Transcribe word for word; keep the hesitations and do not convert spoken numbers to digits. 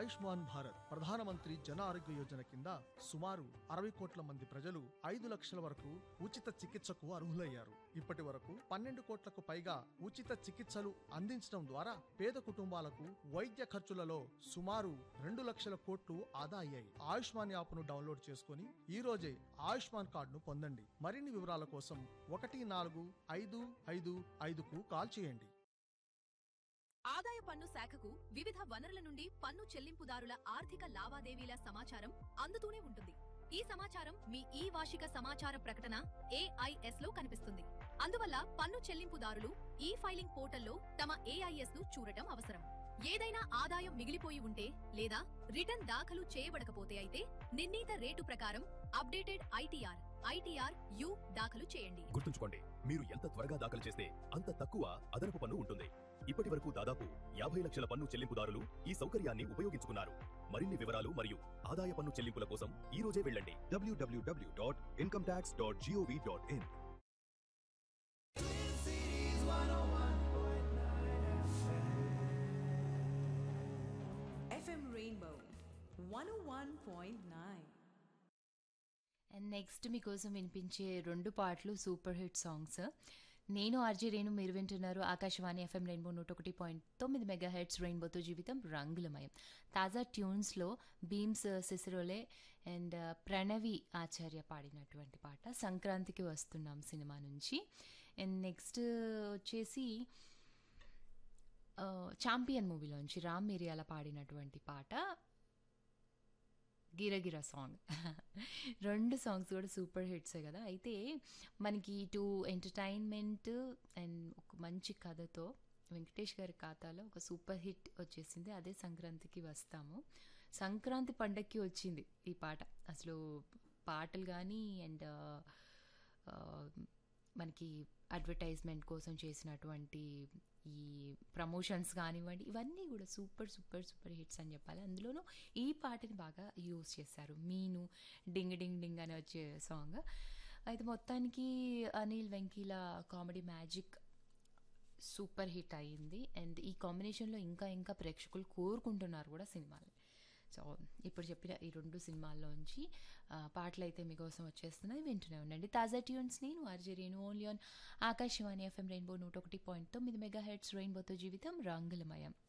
ఆయుష్మాన్ భారత్ ప్రధానమంత్రి జన ఆరోగ్య యోజన కింద సుమారు అరవై కోట్ల మంది ప్రజలు ఐదు లక్షల వరకు ఉచిత చికిత్సకు అర్హులయ్యారు. ఇప్పటి వరకు పన్నెండు కోట్లకు పైగా ఉచిత చికిత్సలు అందించడం ద్వారా పేద కుటుంబాలకు వైద్య ఖర్చులలో సుమారు రెండు లక్షల కోట్లు ఆదా అయ్యాయి. ఆయుష్మాన్ యాప్ ను డౌన్లోడ్ చేసుకుని ఈ రోజే ఆయుష్మాన్ కార్డును పొందండి. మరిన్ని వివరాల కోసం ఒకటి నాలుగు ఐదు ఐదు ఐదుకు కాల్ చేయండి. ఆదాయ పన్ను శాఖకు వివిధ వనరుల నుండి పన్ను చెల్లింపుదారుల ఆర్థిక లావాదేవీల సమాచారం అందుతూనే ఉంటుంది. ఈ సమాచారం మీ ఈ వార్షిక సమాచార ప్రకటన ఏఐఎస్ లో కనిపిస్తుంది. అందువల్ల పన్ను చెల్లింపుదారులు ఈ ఫైలింగ్ పోర్టల్లో తమ ఏఐఎస్ ను చూడటం అవసరం. ఏదైనా ఆదాయం మిగిలిపోయి ఉంటే లేదా రిటర్న్ దాఖలు చేయబడకపోతే అయితే నిర్ణీత రేటు ప్రకారం అప్డేటెడ్ ఐటీఆర్ ఐటీఆర్ యు దాఖలు చేయండి. గుర్తుంచుకోండి, మీరు ఎంత త్వరగా దాఖలు చేస్తే అంత తక్కువ అదనపు పన్ను ఉంటుంది. ఇప్పటి వరకు దాదాపు యాభై లక్షల పన్ను చెల్లింపుదారులు ఈ సౌకర్యాన్ని ఉపయోగించుకున్నారు. మరిన్ని వివరాలు మరియు ఆదాయ పన్ను చెల్లింపుల కోసం ఈ రోజే వెళ్ళండి డబ్ల్యూడబ్ల్యూడబ్ల్యూ dot income tax dot GOV dot in. FM rainbow one oh one point nine. And next మీకోసం వినిపించే రెండు పాటలు సూపర్ హిట్ సాంగ్స్. నేను ఆర్జీ రేణు, మీరు వింటున్నారు ఆకాశవాణి ఎఫ్ఎం రెయిన్బో నూట ఒకటి పాయింట్ తొమ్మిది మెగా హెడ్స్. రెయిన్బోతో జీవితం రంగులమయం. తాజా ట్యూన్స్లో బీమ్స్ సిసిరోలే అండ్ ప్రణవి ఆచార్య పాడినటువంటి పాట సంక్రాంతికి వస్తున్నాం సినిమా నుంచి. అండ్ నెక్స్ట్ వచ్చేసి ఛాంపియన్ మూవీలోంచి రామ్ మిరియాల పాడినటువంటి పాట గిరగిర సాంగ్. రెండు సాంగ్స్ కూడా సూపర్ హిట్సే కదా. అయితే మనకి ఇటు ఎంటర్టైన్మెంట్ అండ్ ఒక మంచి కథతో వెంకటేష్ గారి ఖాతాలో ఒక సూపర్ హిట్ వచ్చేసింది. అదే సంక్రాంతికి వస్తాము. సంక్రాంతి పండగకి వచ్చింది ఈ పాట. అసలు పాటలు కానీ అండ్ మనకి అడ్వర్టైజ్మెంట్ కోసం చేసినటువంటి ఈ ప్రమోషన్స్ కానివ్వండి, ఇవన్నీ కూడా సూపర్ సూపర్ సూపర్ హిట్స్ అని చెప్పాలి. అందులోనూ ఈ పాటని బాగా యూజ్ చేశారు. మీను డింగ్ డింగ్ డింగ్ అని వచ్చే సాంగ్. అయితే మొత్తానికి Anil వెంకీల comedy magic super hit అయ్యింది. అండ్ ఈ కాంబినేషన్లో ఇంకా ఇంకా ప్రేక్షకులు కోరుకుంటున్నారు కూడా సినిమాలు. సో ఇప్పుడు చెప్పిన ఈ రెండు సినిమాల్లోంచి పాటలు అయితే మీకోసం వచ్చేస్తున్నాయి, వింటూనే ఉండండి తాజా ట్యూన్స్. నేను RJ Renu, only on Akashvani FM rainbow నూట ఒకటి పాయింట్ తొమ్మిది మెగా హెడ్స్. రెయిన్బోతో జీవితం రంగులమయం.